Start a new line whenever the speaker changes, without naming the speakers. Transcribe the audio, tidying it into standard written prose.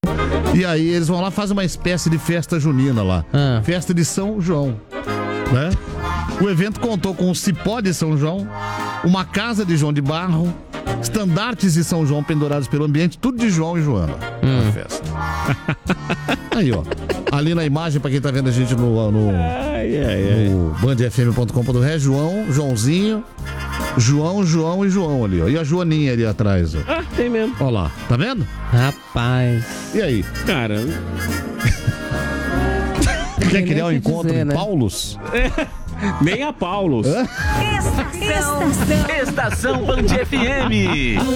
E aí eles vão lá, fazem uma espécie de festa junina lá. Festa de São João, né? O evento contou com o cipó de São João, uma casa de João de Barro, estandartes de São João pendurados pelo ambiente, tudo de João e Joana na festa. Aí, ó. Ali na imagem, pra quem tá vendo a gente no bandfm.com.br, João, Joãozinho, João e João ali, ó. E a Joaninha ali atrás, ó.
Ah, tem mesmo.
Ó lá, tá vendo?
Rapaz.
E aí?
Cara...
Quer criar um encontro
dizer,
em
né?
Paulos?
Nem a Paulos.
Estação Band FM.